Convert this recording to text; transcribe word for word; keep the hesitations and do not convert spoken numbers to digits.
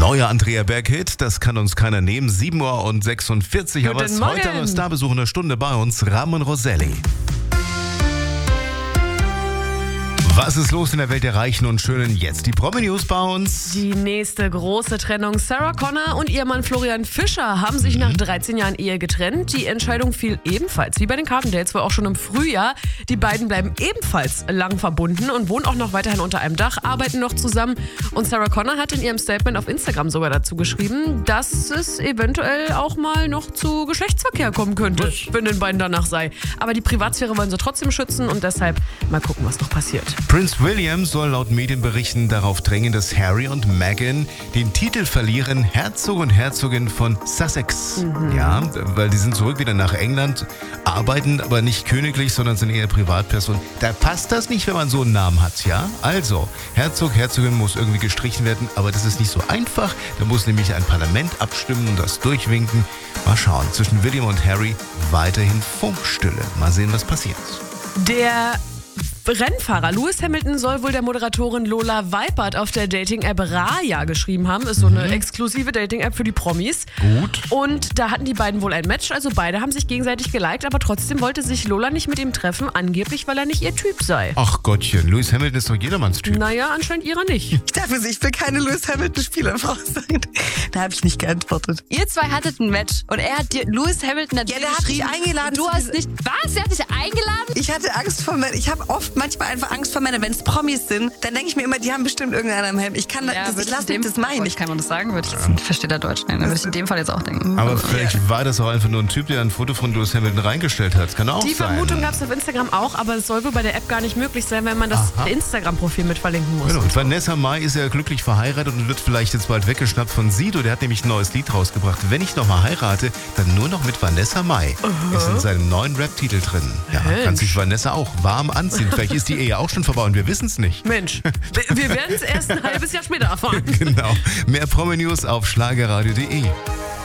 Neuer Andrea Berg-Hit, das kann uns keiner nehmen. sieben Uhr sechsundvierzig, aber Guten ist heute Morgen. am Starbesuch eine Stunde bei uns, Ramon Roselli. Was ist los in der Welt der Reichen und Schönen? Jetzt die Promi-News bei uns. Die nächste große Trennung. Sarah Connor und ihr Mann Florian Fischer haben sich nach dreizehn Jahren Ehe getrennt. Die Entscheidung fiel ebenfalls, wie bei den Carpendales, wohl auch schon im Frühjahr. Die beiden bleiben ebenfalls lang verbunden und wohnen auch noch weiterhin unter einem Dach, arbeiten noch zusammen. Und Sarah Connor hat in ihrem Statement auf Instagram sogar dazu geschrieben, dass es eventuell auch mal noch zu Geschlechtsverkehr kommen könnte, Was? wenn den beiden danach sei. Aber die Privatsphäre wollen sie trotzdem schützen und deshalb mal gucken, was noch passiert. Prince William soll laut Medienberichten darauf drängen, dass Harry und Meghan den Titel verlieren, Herzog und Herzogin von Sussex. Ja, weil die sind zurück wieder nach England, arbeiten aber nicht königlich, sondern sind eher Privatpersonen. Da passt das nicht, wenn man so einen Namen hat, ja? Also, Herzog, Herzogin muss irgendwie gestrichen werden, aber das ist nicht so einfach. Da muss nämlich ein Parlament abstimmen und das durchwinken. Mal schauen, zwischen William und Harry weiterhin Funkstille. Mal sehen, was passiert. Der Rennfahrer Lewis Hamilton soll wohl der Moderatorin Lola Weipert auf der Dating-App Raya geschrieben haben. Ist so eine exklusive Dating-App für die Promis. Gut. Und da hatten die beiden wohl ein Match, also beide haben sich gegenseitig geliked, aber trotzdem wollte sich Lola nicht mit ihm treffen, angeblich, weil er nicht ihr Typ sei. Ach Gottchen, Lewis Hamilton ist doch jedermanns Typ. Naja, anscheinend ihrer nicht. Ich dachte, ich will keine Lewis Hamilton-Spielerfrau sein. Da habe ich nicht geantwortet. Ihr zwei hattet ein Match und er hat dir Lewis Hamilton hat Ja, dir der hat mich geschrieben. eingeladen Und du zu hast dieser- nicht. Was? Er hat dich eingeladen? Ich hatte Angst vor Männern. Ich habe oft manchmal einfach Angst vor Männern. Wenn es Promis sind, dann denke ich mir immer, die haben bestimmt irgendeiner im Helm. Ich kann da, das, ich lasse mich das meinen. Ich kann man das sagen, würde ich jetzt versteht er Deutsch. Nein, dann würde ich in dem Fall jetzt auch denken. Aber vielleicht war das auch einfach nur ein Typ, der ein Foto von Lewis Hamilton reingestellt hat. Kann auch Die sein. Vermutung gab es auf Instagram auch, aber es soll wohl bei der App gar nicht möglich sein, wenn man das Instagram-Profil mit verlinken muss. Genau. Und Vanessa Mai ist ja glücklich verheiratet und wird vielleicht jetzt bald weggeschnappt von Sido. Der hat nämlich ein neues Lied rausgebracht. Wenn ich nochmal heirate, dann nur noch mit Vanessa Mai. Ist in seinem neuen Rap-Titel drin. Ja, Mensch. kann sich Vanessa auch warm anziehen. Vielleicht ist die Ehe auch schon vorbei und wir wissen es nicht. Mensch, wir wir werden es erst ein halbes Jahr später erfahren. Genau. Mehr Promi-News auf schlagerradio punkt de.